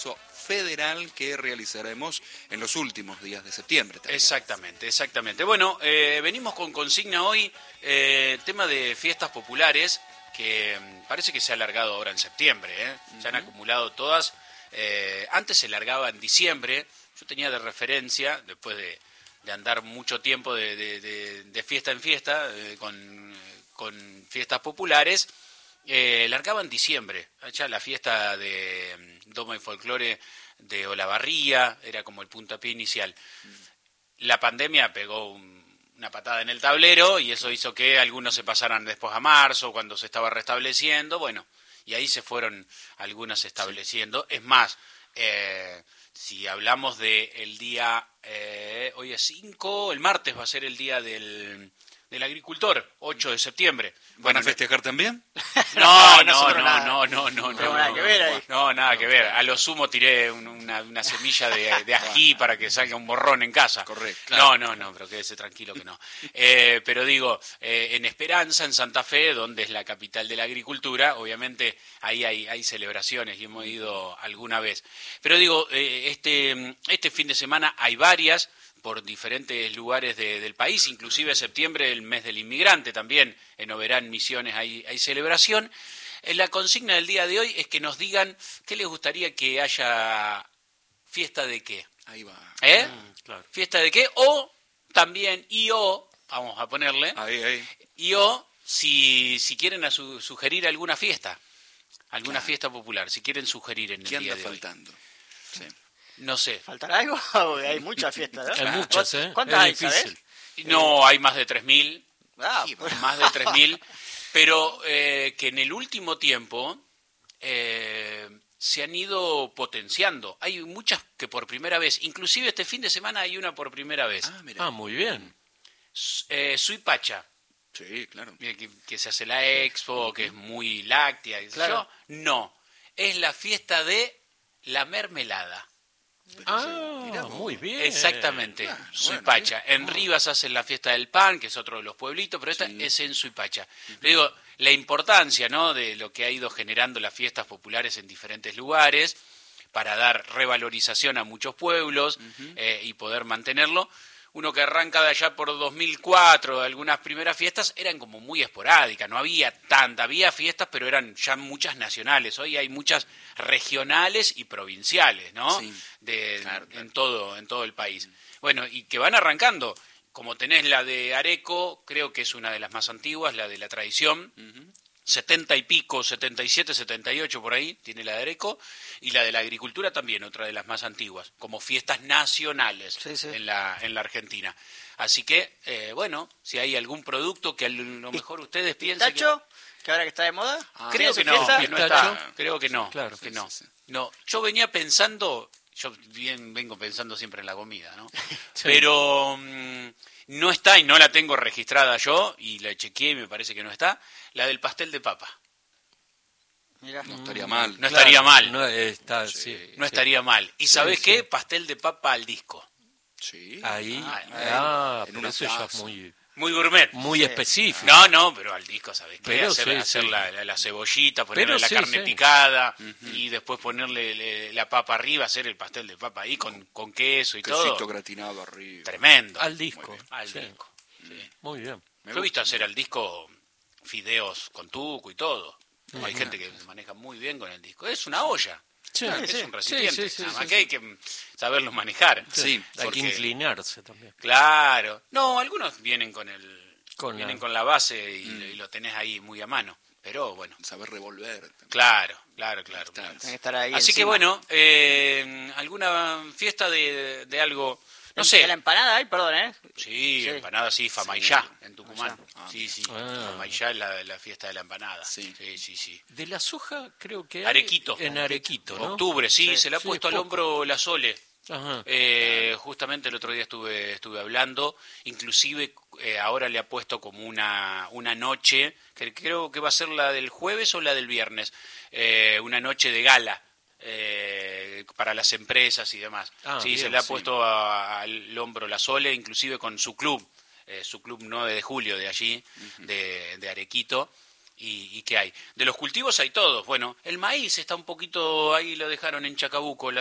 federal que realizaremos en los últimos días de septiembre también. Exactamente. Bueno, venimos con consigna hoy, tema de fiestas populares, que parece que se ha alargado ahora en septiembre, Se han acumulado todas. Antes se largaba en diciembre. Yo tenía de referencia, después de andar mucho tiempo de fiesta en fiesta, con fiestas populares, largaba en diciembre. Ya la fiesta de Doma y Folclore de Olavarría era como el puntapié inicial. La pandemia pegó una patada en el tablero y eso hizo que algunos se pasaran después a marzo, cuando se estaba restableciendo, bueno, y ahí se fueron algunos estableciendo. Sí. Es más, si hablamos de el día, hoy es 5, el martes va a ser el día del agricultor, 8 de septiembre. ¿Van a festejar también? No. No tengo nada que ver ahí. No, nada que ver. A lo sumo tiré una semilla de ají para que salga un borrón en casa. Correcto. Claro. No, pero quédese tranquilo que no. Pero digo, en Esperanza, en Santa Fe, donde es la capital de la agricultura, obviamente ahí hay celebraciones y hemos ido alguna vez. Pero digo, este fin de semana hay varias por diferentes lugares del país, inclusive septiembre, el mes del inmigrante, también en Oberán, Misiones, hay celebración. La consigna del día de hoy es que nos digan qué les gustaría que haya fiesta de qué. Ahí va. Claro. Fiesta de qué, o también, vamos a ponerle, ahí. Si quieren sugerir alguna fiesta, fiesta popular, si quieren sugerir en el día de hoy. ¿Qué anda faltando? Sí. No sé. ¿Faltará algo? Hay muchas fiestas, ¿no? Hay muchas, ¿Cuántas hay, sabes? No, hay más de 3.000. Pues. Más de 3.000. Pero que en el último tiempo se han ido potenciando. Hay muchas que por primera vez, inclusive este fin de semana hay una por primera vez. Mira. Muy bien. Suipacha. Sí, claro. Que se hace la expo, que es muy láctea. Claro. No, es la fiesta de la mermelada. Muy bien. Exactamente, Claro, Suipacha. Bueno, en Rivas hacen la fiesta del pan, que es otro de los pueblitos, pero esta es en Suipacha. Le digo, la importancia, ¿no?, de lo que ha ido generando las fiestas populares en diferentes lugares para dar revalorización a muchos pueblos y poder mantenerlo. Uno que arranca de allá por 2004, algunas primeras fiestas eran como muy esporádicas, no había había fiestas, pero eran ya muchas nacionales. Hoy hay muchas regionales y provinciales, ¿no? Sí, claro. En todo el país. Bueno, y que van arrancando, como tenés la de Areco, creo que es una de las más antiguas, la de la tradición. 70 y pico, 77, 78 por ahí, tiene la de Areco, y la de la agricultura también, otra de las más antiguas, como fiestas nacionales en la Argentina. Así que, bueno, si hay algún producto que a lo mejor ustedes piensen que ahora que está de moda. Creo que no está, creo que no, claro, que no. No, yo venía pensando, vengo pensando siempre en la comida, ¿no? Sí. Pero no está y no la tengo registrada yo, y la chequeé y me parece que no está, la del pastel de papa. Mirá. No estaría mal. No estaría mal. No, Estaría mal. ¿Y sabés qué? Pastel de papa al disco. Sí. Ahí. En una eso ya plaza. es muy gourmet. Muy específico. No, pero al disco, ¿sabés qué? Pero hacer la cebollita, ponerle pero la carne picada y después ponerle la papa arriba, hacer el pastel de papa ahí con queso y todo. Quesito gratinado arriba. Tremendo. Al disco. Al disco. Sí. Muy bien. Yo he visto hacer al disco fideos con tuco y todo. Hay gente que se maneja muy bien con el disco. Es una olla. Es un recipiente. Nada más que hay que saberlo manejar. Sí, hay que inclinarse también. Claro. No, algunos vienen con la base y lo tenés ahí muy a mano. Pero bueno. Saber revolver. Claro. Tiene que estar ahí Así encima. que bueno, alguna fiesta de algo. No sé. ¿La empanada hay? Perdón, ¿eh? Sí, empanada, sí, Famaillá, en Tucumán. Sí. Famaillá es la fiesta de la empanada. Sí. De la soja creo que hay Arequito. En Arequito, ¿no? Octubre, se le ha puesto al hombro la Sole. Ajá. Justamente el otro día estuve hablando, inclusive ahora le ha puesto como una noche, que creo que va a ser la del jueves o la del viernes, una noche de gala. Para las empresas y demás. Bien, se le ha puesto al hombro la Sole, inclusive con su club 9 de julio de allí, de Arequito, ¿Y qué hay? De los cultivos hay todos. Bueno, el maíz está un poquito, ahí lo dejaron en Chacabuco,